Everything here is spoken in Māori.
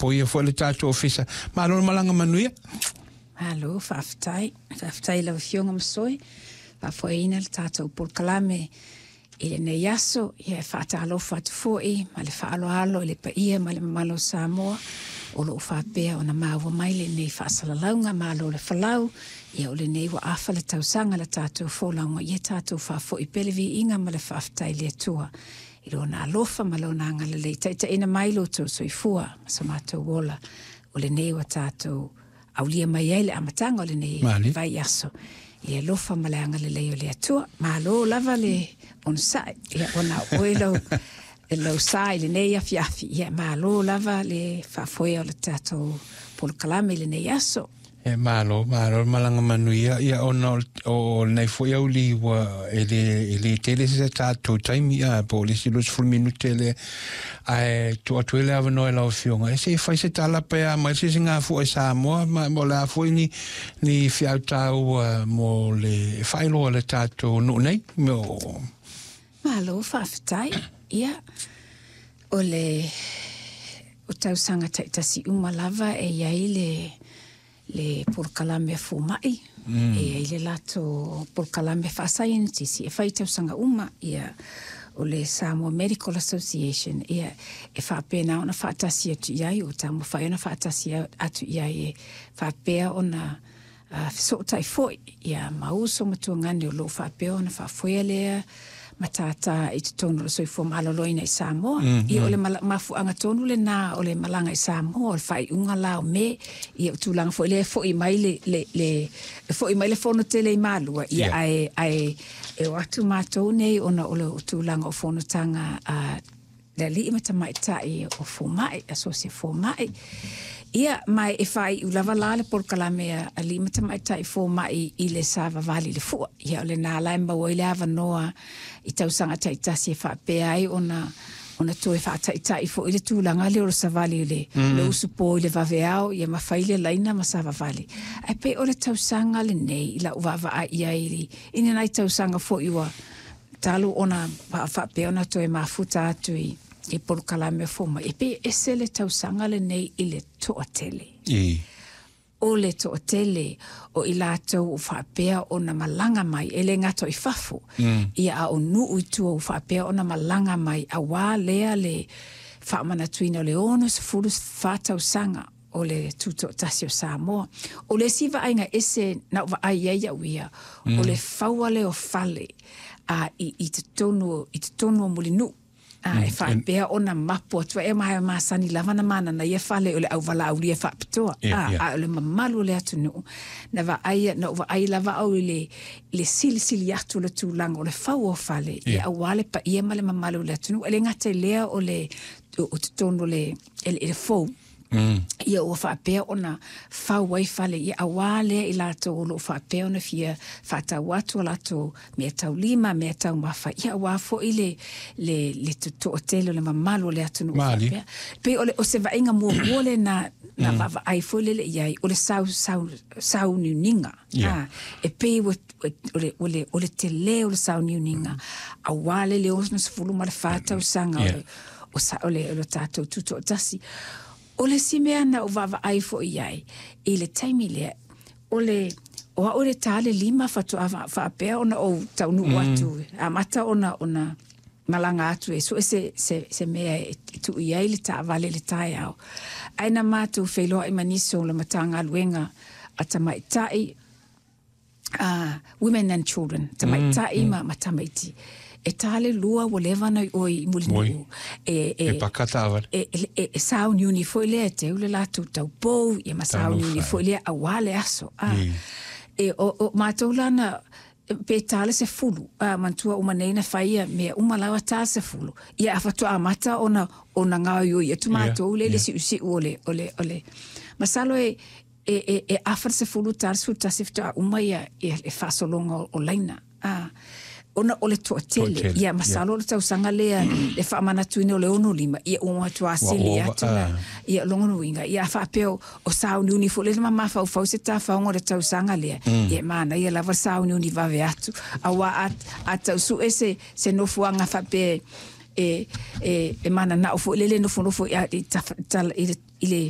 po ia fo le tato ofisa. Malo malanga manuia. Halo, whaftai lau fionga masoi. Whafoina le tato Pulkalame i le nei aso, ia e whaatalofa atu foi, ma le whaaloalo, le paia, ma le mamalo Samoa, o lo whapea o na maua mai le nei whaasalaunga, ma lo le whalau, ia o le nei wa awha le tausanga le tato wholaunga, ia tato whafoi pelevi inga ma le whaftai le atua. I lo na alofa, ma lo na angala le taita ina mailo to soifua, ma sa mātou wola, o le nei wa tato aulia mai ele amatanga o le nei vai aso. Ia lofa malanga le leo le atua, ma lo lava le on sai, ia ona oilo lo sai le nei afiafi, ia ma lo lava le fafoe o le tato Pulkalame le nei aso. E malo malanga manuia, ia ona o nei foi au li wa ele tele se tato time ia po le silos full minute le ai tu atuele ava no ela ofionga. E se fai se tala pe a mai se singa fu e Samoa, ma mo la foi ni fiautau mo le failo le tato no nei mo malo faftai ia o le o tau sanga taitasi umalava e iai le Pulkalame fu mai e le lato Pulkalame fa science si e fai tau sanga ia o le Samoa Medical Association ia e fa pena ona fa tasi atu iai o tamu fa ona fa tasi atu iai e fa pea ona so tai foi ia mauso matuangani o lo fa pea ona fa foi le matata i te tonu so i fo maloloina i Samoa i ole mafu anga tonu le na ole malanga i Samoa o fai unga lao me i o tūlanga fo le fo i mai le fono tele i malua i ai e o atu mātou nei ona ole o tūlanga o fono tanga le li i matamai tai o fo mai asosia fo mai ia mai e fai u lava la le Pulkalame a li matamai tai fo mai i le Sava Valley le fua ia ole nā lai mbau i le avanoa i tausanga taitasi e whapea ai ona toe whaataitai fo i le tūlanga le o le Savali le usupo i le vaveao i e mawhai le laina ma Sava Valley. Ai pe o le tausanga le nei i la uwawa a ia iri. Ina nai tausanga fo iwa talu ona whapea ona toe mafuta atu i Pulkalame foma. E pe ese le tausanga le nei i le toatele. O le toatele o i lātou o whapea o na malanga mai, e le ngato i whafu. Ia a o nuu i tua o whapea o na malanga mai, a wā lea le whaamana tuina o le ono sa furus whātau sanga o le tuto tasi o Samoa. O le siva ainga ese na uwa ai eia uia, o le whauale o whale i te tonu o mulinu. E whaipea o na mapo atua e maha maasani lavana mana na ia whale o le au wala au lia whaapitoa. O le mamalu le atu nuu. Na uwa ai lava au le sili atu le tūlanga o le whau o whale. E au wale pa ia ma le mamalu le atu nuu. E le ngate lea o le tono le fau. Ia o whaapea o na whau wai whale. Ia awa lea i lato o lo whaapea o na fia whaatau atu o lato mea tau lima, mea tau mawha. Ia awa fo i le to'atele o le mamalu o le atu no whaapea. Pe o se vainga mua le na wawa ai fo lele iai o le sau niuninga. E pe o le tele o le sau niuninga. Awa le osna se fulu ma le whaatau sanga o le tātou tuto tasi. O le simea na o wawa ai fo iai, i le taimi lea, o le tāle lima fatu a whaapea ona o taunu atu, a mata ona malanga atu so se mea tu iai le tā vale le tai au. Aina mātou wheloa i maniso le matanga luenga a tamaitai, women and children, tamaitai ma tamaiti. E tale lua whatever na oi mulinu e pakata avar e sao niuni foi le te ule la tu tau pou e ma sao niuni foi le awale aso e o matolana pe tale se fulu mantua o maneina faia me uma lawa ta se fulu ia afatu amata ona nga yo e tu mato le si ole masalo e afar se fulu tar su ta sifta uma ia e fasolonga o laina ona ole toatele ia masalo le tausanga lea le whaamana tuine o le ono lima ia o atua asili atuna ia longono inga ia whaapeo o sao niuni fo le mama fau se ta whaongo le tausanga lea ia mana ia lava sao niuni vave atu awa atau su ese se nofuanga whape e mana na ofo lele nofo ia i le